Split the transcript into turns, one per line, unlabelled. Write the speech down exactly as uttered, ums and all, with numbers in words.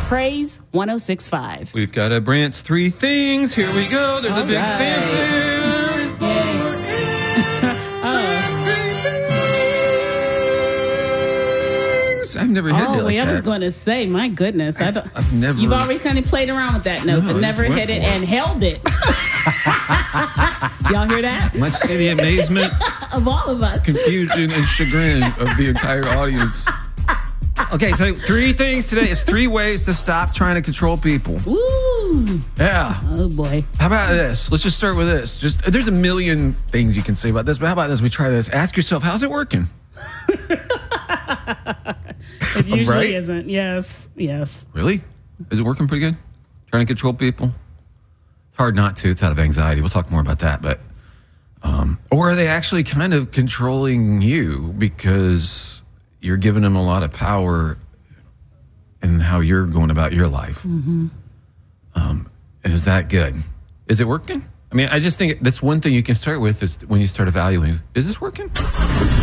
Praise one oh six point five.
We've got a Brandt's Three Things. Here we go. There's
All
a big
right.
fanfare.
oh.
I've never hit it
Oh,
like
wait, I was
that.
going to say, my goodness. I don't,
I've never.
You've already kind of played around with that note,
No,
but
I
never
just
hit
went
it
for
and held it. Y'all hear that?
Much to the amazement,
Of all of us.
confusion, and chagrin of the entire audience. Okay, so three things today. It's three ways to stop trying to control people.
Ooh.
Yeah.
Oh, boy.
How about this? Let's just start with this. Just there's a million things you can say about this, but how about this? We try this. Ask yourself, how's it working?
It usually
Right?
isn't. Yes. Yes.
Really? Is it working pretty good? Trying to control people? It's hard not to. It's out of anxiety. We'll talk more about that. But um, or are they actually kind of controlling you because you're giving them a lot of power in how you're going about your life? Mm-hmm. Um, and is that good? Is it working? I mean, I just think that's one thing you can start with is when you start evaluating. Is this working?